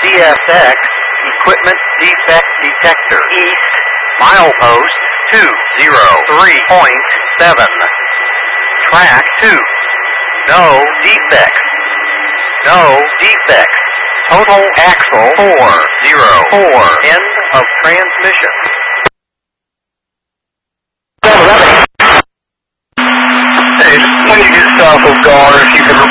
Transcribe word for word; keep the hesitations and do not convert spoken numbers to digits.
C S X, equipment defect detector. East, milepost two zero three point seven. Track two. No defects. No defects. Total axle four zero four. End of transmission. Hey, when you get south of Gar, if you can